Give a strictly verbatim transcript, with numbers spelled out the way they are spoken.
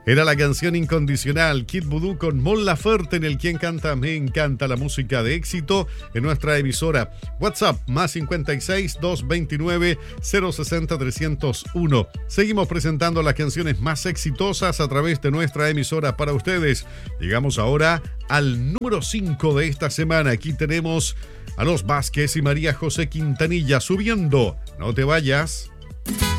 Era la canción Incondicional, Kid Voodoo con Mon Laferte en el Quien Canta Me Encanta, la música de éxito en nuestra emisora. WhatsApp más cincuenta y seis, doscientos veintinueve, cero sesenta, trescientos uno. Seguimos presentando las canciones más exitosas a través de nuestra emisora para ustedes. Llegamos ahora al número cinco de esta semana. Aquí tenemos a Los Vázquez y María José Quintanilla subiendo. No te vayas.